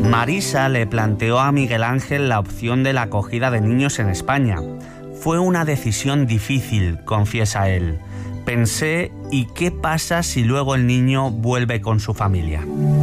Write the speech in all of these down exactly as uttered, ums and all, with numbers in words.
Marisa le planteó a Miguel Ángel la opción de la acogida de niños en España. Fue una decisión difícil, confiesa él. Pensé, ¿y qué pasa si luego el niño vuelve con su familia?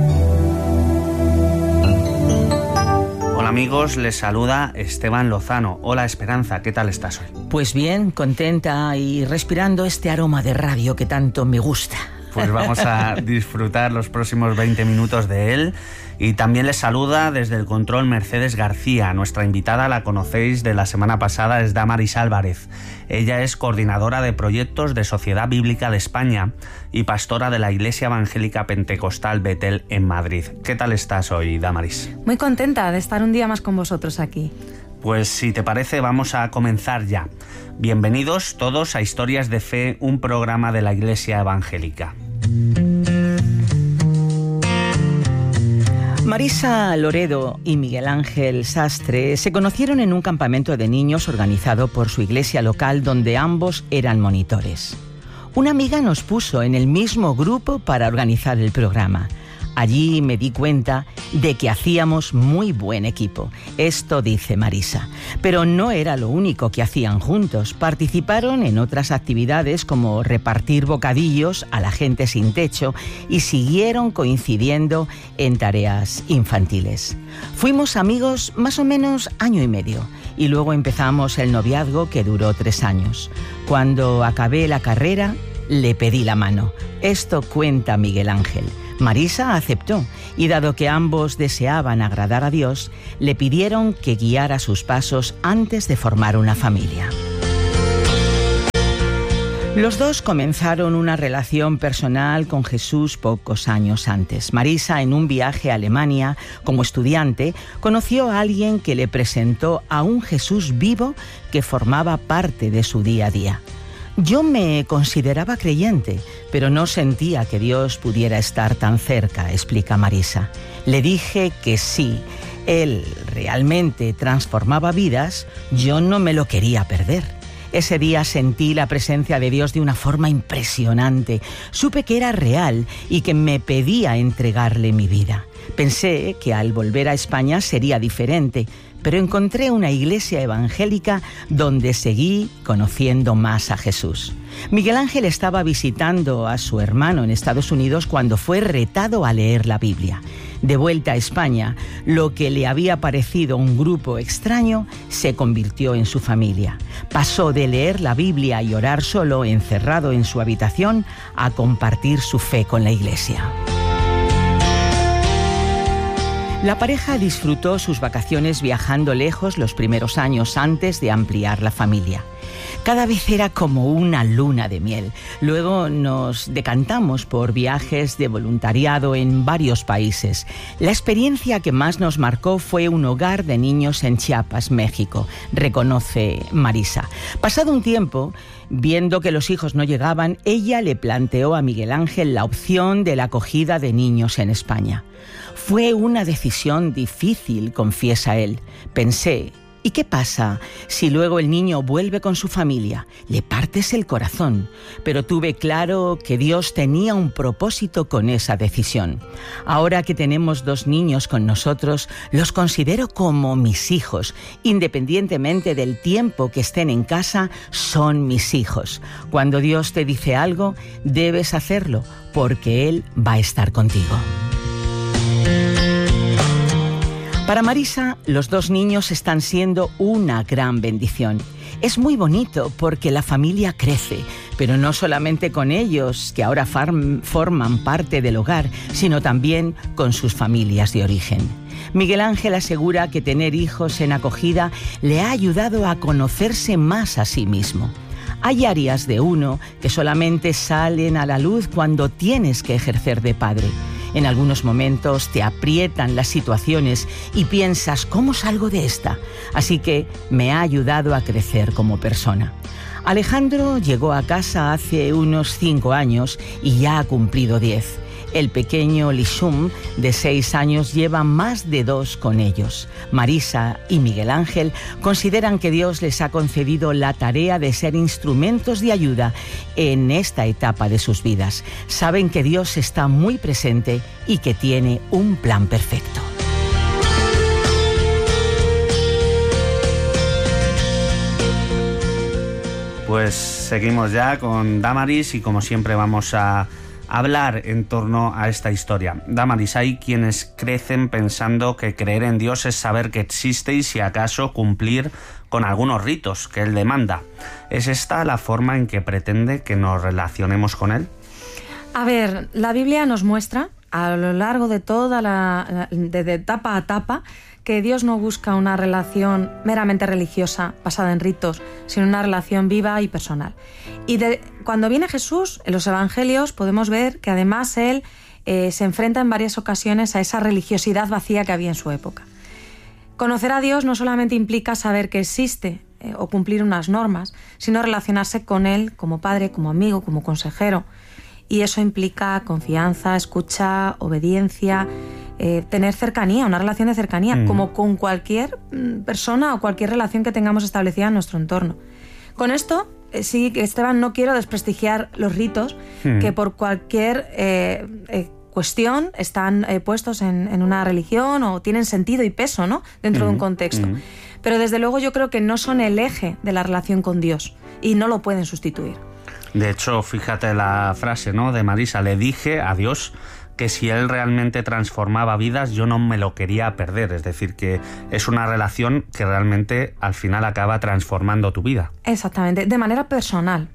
Hola amigos, les saluda Esteban Lozano. Hola Esperanza, ¿qué tal estás hoy? Pues bien, contenta y respirando este aroma de radio que tanto me gusta. Pues vamos a disfrutar los próximos veinte minutos de él. Y también les saluda desde el control Mercedes García. Nuestra invitada la conocéis de la semana pasada, es Damaris Álvarez. Ella es coordinadora de proyectos de Sociedad Bíblica de España y pastora de la Iglesia Evangélica Pentecostal Betel en Madrid. ¿Qué tal estás hoy, Damaris? Muy contenta de estar un día más con vosotros aquí. Pues si te parece, vamos a comenzar ya. Bienvenidos todos a Historias de Fe, un programa de la Iglesia Evangélica. Marisa Loredo y Miguel Ángel Sastre se conocieron en un campamento de niños organizado por su iglesia local, donde ambos eran monitores. Una amiga nos puso en el mismo grupo para organizar el programa. Allí me di cuenta de que hacíamos muy buen equipo. Esto dice Marisa. Pero no era lo único que hacían juntos. Participaron en otras actividades como repartir bocadillos a la gente sin techo y siguieron coincidiendo en tareas infantiles. Fuimos amigos más o menos año y medio y luego empezamos el noviazgo, que duró tres años. Cuando acabé la carrera, le pedí la mano. Esto cuenta Miguel Ángel. Marisa aceptó y, dado que ambos deseaban agradar a Dios, le pidieron que guiara sus pasos antes de formar una familia. Los dos comenzaron una relación personal con Jesús pocos años antes. Marisa, en un viaje a Alemania como estudiante, conoció a alguien que le presentó a un Jesús vivo que formaba parte de su día a día. Yo me consideraba creyente, pero no sentía que Dios pudiera estar tan cerca, explica Marisa. Le dije que sí, Él realmente transformaba vidas, yo no me lo quería perder. Ese día sentí la presencia de Dios de una forma impresionante. Supe que era real y que me pedía entregarle mi vida. Pensé que al volver a España sería diferente, pero encontré una iglesia evangélica donde seguí conociendo más a Jesús. Miguel Ángel estaba visitando a su hermano en Estados Unidos cuando fue retado a leer la Biblia. De vuelta a España, lo que le había parecido un grupo extraño se convirtió en su familia. Pasó de leer la Biblia y orar solo, encerrado en su habitación, a compartir su fe con la iglesia. La pareja disfrutó sus vacaciones viajando lejos los primeros años antes de ampliar la familia. Cada vez era como una luna de miel. Luego nos decantamos por viajes de voluntariado en varios países. La experiencia que más nos marcó fue un hogar de niños en Chiapas, México, reconoce Marisa. Pasado un tiempo, viendo que los hijos no llegaban, ella le planteó a Miguel Ángel la opción de la acogida de niños en España. Fue una decisión difícil, confiesa él. Pensé, ¿y qué pasa si luego el niño vuelve con su familia? Le partes el corazón. Pero tuve claro que Dios tenía un propósito con esa decisión. Ahora que tenemos dos niños con nosotros, los considero como mis hijos. Independientemente del tiempo que estén en casa, son mis hijos. Cuando Dios te dice algo, debes hacerlo, porque Él va a estar contigo. Para Marisa, los dos niños están siendo una gran bendición. Es muy bonito porque la familia crece, pero no solamente con ellos, que ahora farm, forman parte del hogar, sino también con sus familias de origen. Miguel Ángel asegura que tener hijos en acogida le ha ayudado a conocerse más a sí mismo. Hay áreas de uno que solamente salen a la luz cuando tienes que ejercer de padre. En algunos momentos te aprietan las situaciones y piensas, ¿cómo salgo de esta? Así que me ha ayudado a crecer como persona. Alejandro llegó a casa hace unos cinco años y ya ha cumplido diez. El pequeño Lishum, de seis años, lleva más de dos con ellos. Marisa y Miguel Ángel consideran que Dios les ha concedido la tarea de ser instrumentos de ayuda en esta etapa de sus vidas. Saben que Dios está muy presente y que tiene un plan perfecto. Pues seguimos ya con Damaris y como siempre vamos a hablar en torno a esta historia. Damaris, hay quienes crecen pensando que creer en Dios es saber que existe y si acaso cumplir con algunos ritos que Él demanda. ¿Es esta la forma en que pretende que nos relacionemos con Él? A ver, la Biblia nos muestra a lo largo de toda la... de, de etapa a etapa que Dios no busca una relación meramente religiosa basada en ritos, sino una relación viva y personal. Y de, cuando viene Jesús, en los evangelios podemos ver que además Él eh, se enfrenta en varias ocasiones a esa religiosidad vacía que había en su época. Conocer a Dios no solamente implica saber que existe eh, o cumplir unas normas, sino relacionarse con Él como padre, como amigo, como consejero. Y eso implica confianza, escucha, obediencia, eh, tener cercanía, una relación de cercanía, mm. como con cualquier persona o cualquier relación que tengamos establecida en nuestro entorno. Con esto, eh, sí, Esteban, no quiero desprestigiar los ritos mm. que por cualquier eh, eh, cuestión están eh, puestos en, en una religión o tienen sentido y peso, ¿no?, dentro mm. de un contexto. Mm. Pero desde luego yo creo que no son el eje de la relación con Dios y no lo pueden sustituir. De hecho, fíjate la frase, ¿no?, de Marisa: le dije a Dios que si Él realmente transformaba vidas, yo no me lo quería perder. Es decir, que es una relación que realmente al final acaba transformando tu vida. Exactamente, de manera personal.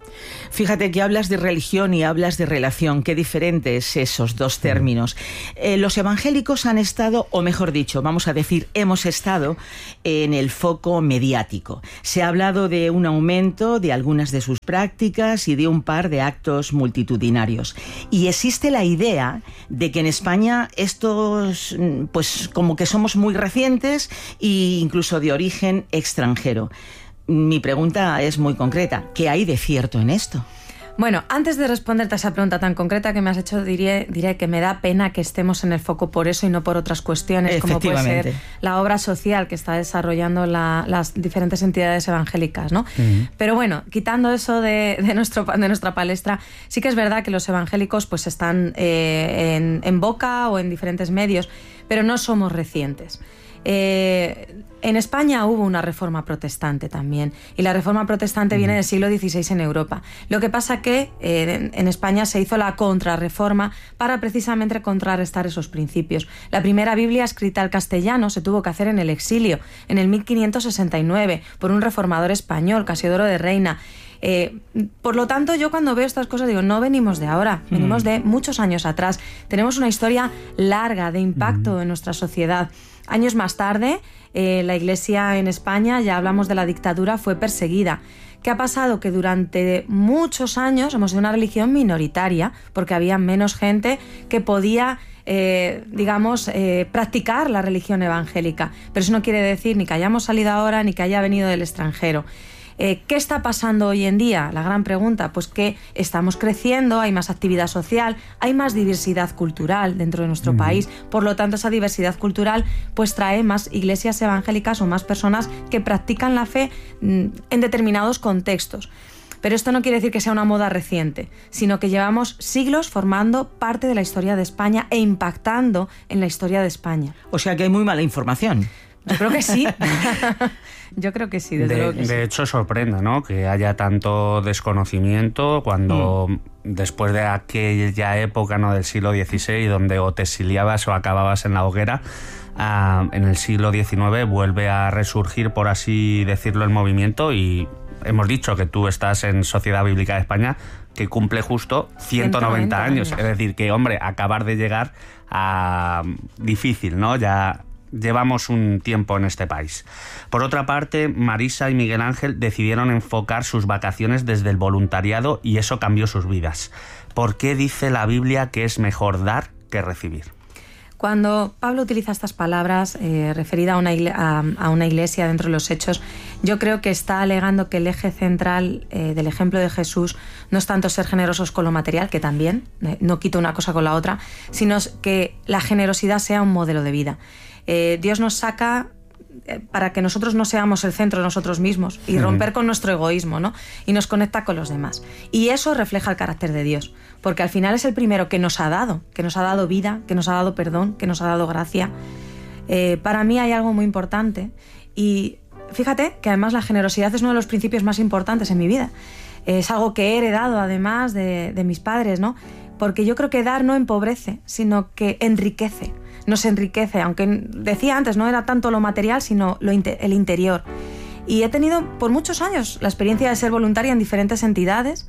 Fíjate que hablas de religión y hablas de relación, qué diferentes esos dos términos. Eh, los evangélicos han estado, o mejor dicho, vamos a decir, hemos estado en el foco mediático. Se ha hablado de un aumento de algunas de sus prácticas y de un par de actos multitudinarios. Y existe la idea de que en España estos, pues como que somos muy recientes e incluso de origen extranjero. Mi pregunta es muy concreta. ¿Qué hay de cierto en esto? Bueno, antes de responderte a esa pregunta tan concreta que me has hecho, diré, diré que me da pena que estemos en el foco por eso y no por otras cuestiones, como puede ser la obra social que está desarrollando la, las diferentes entidades evangélicas, ¿no? Uh-huh. Pero bueno, quitando eso de, de, nuestro, de nuestra palestra, sí que es verdad que los evangélicos pues están eh, en, en boca o en diferentes medios, pero no somos recientes. Eh, en España hubo una reforma protestante también, y la reforma protestante mm. viene del siglo dieciséis en Europa. Lo que pasa que eh, en España se hizo la contrarreforma para precisamente contrarrestar esos principios. La primera Biblia escrita al castellano se tuvo que hacer en el exilio, en el mil quinientos sesenta y nueve, por un reformador español, Casiodoro de Reina. Eh, por lo tanto, yo cuando veo estas cosas digo, no venimos de ahora, venimos mm. de muchos años atrás. Tenemos una historia larga de impacto mm. en nuestra sociedad. Años más tarde, eh, la Iglesia en España, ya hablamos de la dictadura, fue perseguida. ¿Qué ha pasado? Que durante muchos años hemos sido una religión minoritaria, porque había menos gente que podía, eh, digamos, eh, practicar la religión evangélica. Pero eso no quiere decir ni que hayamos salido ahora, ni que haya venido del extranjero. Eh, ¿Qué está pasando hoy en día? La gran pregunta, pues que estamos creciendo, hay más actividad social, hay más diversidad cultural dentro de nuestro mm. país, por lo tanto esa diversidad cultural pues trae más iglesias evangélicas o más personas que practican la fe mm, en determinados contextos. Pero esto no quiere decir que sea una moda reciente, sino que llevamos siglos formando parte de la historia de España e impactando en la historia de España. O sea que hay muy mala información. Yo creo que sí. Yo creo que sí, desde de, luego que de sí. hecho, sorprende, ¿no?, que haya tanto desconocimiento cuando mm. después de aquella época, ¿no?, del siglo dieciséis, donde o te exiliabas o acababas en la hoguera, uh, en el siglo diecinueve vuelve a resurgir, por así decirlo, el movimiento. Y hemos dicho que tú estás en Sociedad Bíblica de España, que cumple justo ciento noventa años. años. Es decir, que, hombre, acabar de llegar a difícil, ¿no? Ya llevamos un tiempo en este país. Por otra parte, Marisa y Miguel Ángel decidieron enfocar sus vacaciones desde el voluntariado y eso cambió sus vidas. ¿Por qué dice la Biblia que es mejor dar que recibir? Cuando Pablo utiliza estas palabras eh, referida a una, igle- a, a una iglesia dentro de los Hechos, yo creo que está alegando que el eje central eh, del ejemplo de Jesús no es tanto ser generosos con lo material, que también, eh, no quito una cosa con la otra, sino que la generosidad sea un modelo de vida. Eh, Dios nos saca eh, para que nosotros no seamos el centro de nosotros mismos y romper con nuestro egoísmo, ¿no? Y nos conecta con los demás. Y eso refleja el carácter de Dios, porque al final es el primero que nos ha dado, que nos ha dado vida, que nos ha dado perdón, que nos ha dado gracia. Eh, para mí hay algo muy importante y fíjate que además la generosidad es uno de los principios más importantes en mi vida. Es algo que he heredado además de, de mis padres, ¿no? Porque yo creo que dar no empobrece, sino que enriquece. Nos enriquece, aunque decía antes, no era tanto lo material, sino lo inter- el interior. Y he tenido por muchos años la experiencia de ser voluntaria en diferentes entidades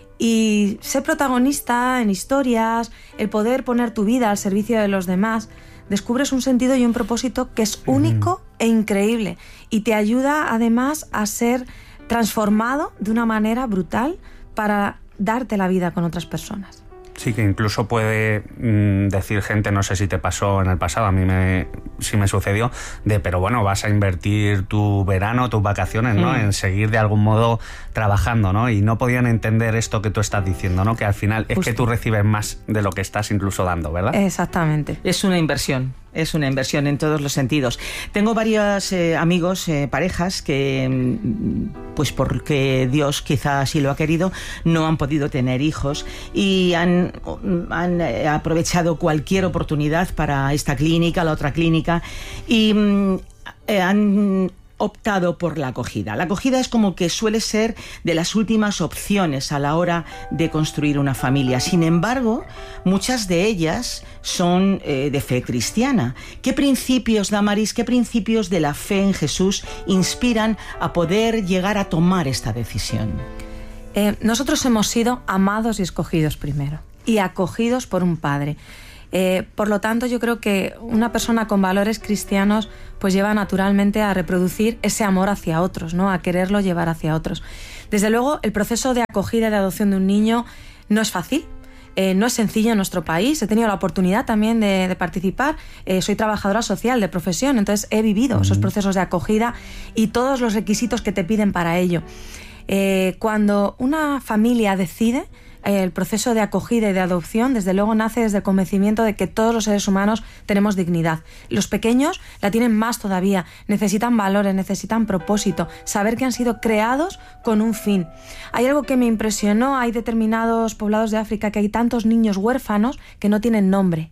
y ser protagonista en historias, el poder poner tu vida al servicio de los demás. Descubres un sentido y un propósito que es único uh-huh. e increíble y te ayuda además a ser transformado de una manera brutal para darte la vida con otras personas. Sí, que incluso puede mmm, decir gente, no sé si te pasó en el pasado, a mí me, sí me sucedió, de pero bueno, vas a invertir tu verano, tus vacaciones, ¿no? Mm. En seguir de algún modo trabajando, ¿no? Y no podían entender esto que tú estás diciendo, ¿no? Que al final es Justo. que tú recibes más de lo que estás incluso dando, ¿verdad? Exactamente. Es una inversión. Es una inversión en todos los sentidos. Tengo varios eh, amigos, eh, parejas, que, pues porque Dios quizá así lo ha querido, no han podido tener hijos y han, han eh, aprovechado cualquier oportunidad para esta clínica, la otra clínica, y eh, han optado por la acogida. La acogida es como que suele ser de las últimas opciones a la hora de construir una familia. Sin embargo, muchas de ellas son eh, de fe cristiana. ¿Qué principios, Damaris, qué principios de la fe en Jesús inspiran a poder llegar a tomar esta decisión? Eh, nosotros hemos sido amados y escogidos primero y acogidos por un padre. Eh, por lo tanto, yo creo que una persona con valores cristianos pues lleva naturalmente a reproducir ese amor hacia otros, ¿no? A quererlo llevar hacia otros. Desde luego, el proceso de acogida y de adopción de un niño no es fácil, eh, no es sencillo en nuestro país. He tenido la oportunidad también de, de participar. Eh, soy trabajadora social de profesión, entonces he vivido mm. esos procesos de acogida y todos los requisitos que te piden para ello. Eh, cuando una familia decide, el proceso de acogida y de adopción, desde luego, nace desde el convencimiento de que todos los seres humanos tenemos dignidad. Los pequeños la tienen más todavía, necesitan valores, necesitan propósito, saber que han sido creados con un fin. Hay algo que me impresionó, hay determinados poblados de África que hay tantos niños huérfanos que no tienen nombre.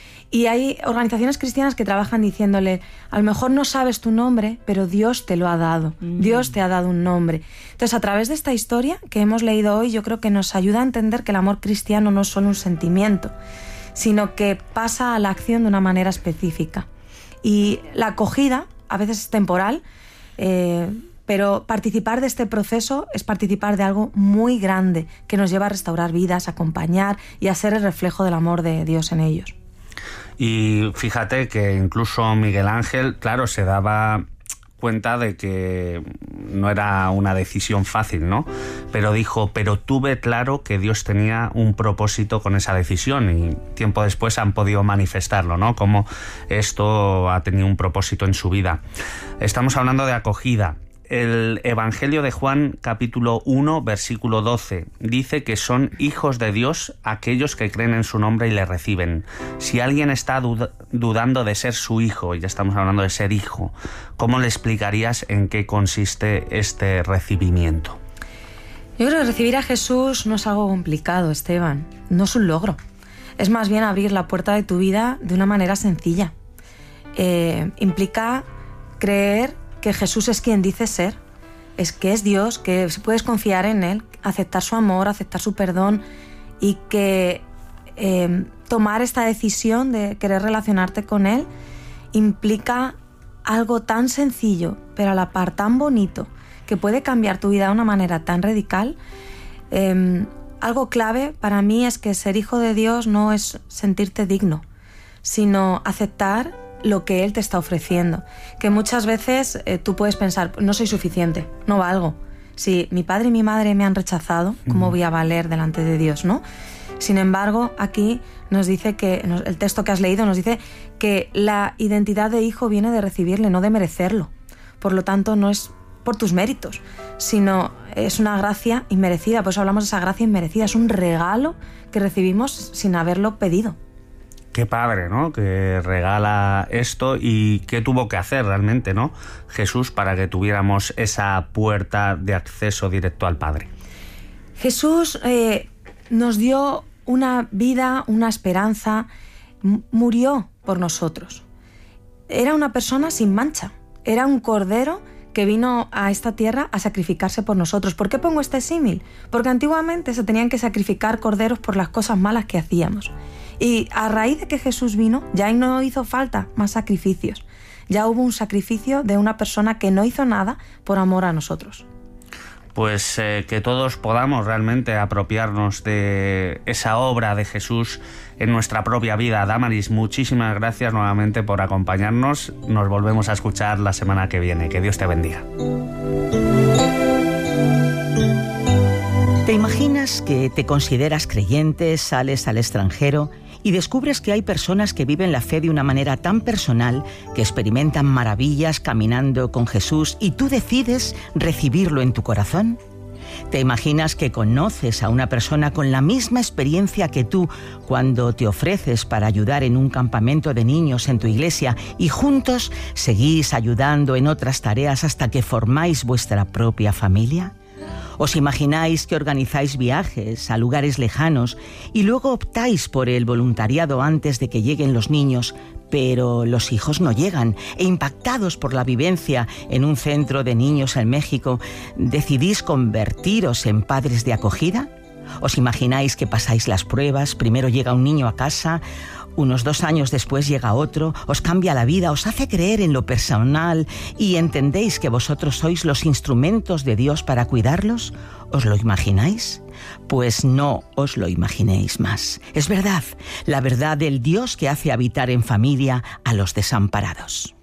Y hay organizaciones cristianas que trabajan diciéndole, a lo mejor no sabes tu nombre, pero Dios te lo ha dado. Mm. Dios te ha dado un nombre. Entonces, a través de esta historia que hemos leído hoy, yo creo que nos ayuda a entender que el amor cristiano no es solo un sentimiento, sino que pasa a la acción de una manera específica. Y la acogida, a veces es temporal, eh, pero participar de este proceso es participar de algo muy grande que nos lleva a restaurar vidas, a acompañar y a ser el reflejo del amor de Dios en ellos. Y fíjate que incluso Miguel Ángel, claro, se daba cuenta de que no era una decisión fácil, ¿no? Pero dijo, pero tuve claro que Dios tenía un propósito con esa decisión y tiempo después han podido manifestarlo, ¿no? Como esto ha tenido un propósito en su vida. Estamos hablando de acogida. El Evangelio de Juan, capítulo uno, versículo doce, dice que son hijos de Dios aquellos que creen en su nombre y le reciben. Si alguien está dud- dudando de ser su hijo, y ya estamos hablando de ser hijo, ¿cómo le explicarías en qué consiste este recibimiento? Yo creo que recibir a Jesús no es algo complicado, Esteban. No es un logro. Es más bien abrir la puerta de tu vida de una manera sencilla. Eh, implica creer que Jesús es quien dice ser, es que es Dios, que puedes confiar en Él, aceptar su amor, aceptar su perdón y que eh, tomar esta decisión de querer relacionarte con Él implica algo tan sencillo, pero a la par tan bonito, que puede cambiar tu vida de una manera tan radical. Eh, algo clave para mí es que ser hijo de Dios no es sentirte digno, sino aceptar lo que Él te está ofreciendo. Que muchas veces eh, tú puedes pensar, no soy suficiente, no valgo. Si mi padre y mi madre me han rechazado, ¿cómo voy a valer delante de Dios, no? Sin embargo, aquí nos dice que, el texto que has leído nos dice que la identidad de hijo viene de recibirle, no de merecerlo. Por lo tanto, no es por tus méritos, sino es una gracia inmerecida. Por eso hablamos de esa gracia inmerecida. Es un regalo que recibimos sin haberlo pedido. Qué padre, ¿no? Que regala esto y qué tuvo que hacer realmente, ¿no? Jesús para que tuviéramos esa puerta de acceso directo al Padre. Jesús eh, nos dio una vida, una esperanza, m- murió por nosotros. Era una persona sin mancha, era un cordero que vino a esta tierra a sacrificarse por nosotros. ¿Por qué pongo este símil? Porque antiguamente se tenían que sacrificar corderos por las cosas malas que hacíamos. Y a raíz de que Jesús vino, ya no hizo falta más sacrificios. Ya hubo un sacrificio de una persona que no hizo nada por amor a nosotros. Pues eh, que todos podamos realmente apropiarnos de esa obra de Jesús en nuestra propia vida. Damaris, muchísimas gracias nuevamente por acompañarnos. Nos volvemos a escuchar la semana que viene. Que Dios te bendiga. ¿Te imaginas que te consideras creyente, sales al extranjero y descubres que hay personas que viven la fe de una manera tan personal, que experimentan maravillas caminando con Jesús y tú decides recibirlo en tu corazón? ¿Te imaginas que conoces a una persona con la misma experiencia que tú cuando te ofreces para ayudar en un campamento de niños en tu iglesia y juntos seguís ayudando en otras tareas hasta que formáis vuestra propia familia? ¿Os imagináis que organizáis viajes a lugares lejanos y luego optáis por el voluntariado antes de que lleguen los niños, pero los hijos no llegan e impactados por la vivencia en un centro de niños en México, decidís convertiros en padres de acogida? ¿Os imagináis que pasáis las pruebas, primero llega un niño a casa, unos dos años después llega otro, os cambia la vida, os hace creer en lo personal y entendéis que vosotros sois los instrumentos de Dios para cuidarlos? ¿Os lo imagináis? Pues no os lo imaginéis más. Es verdad, la verdad del Dios que hace habitar en familia a los desamparados.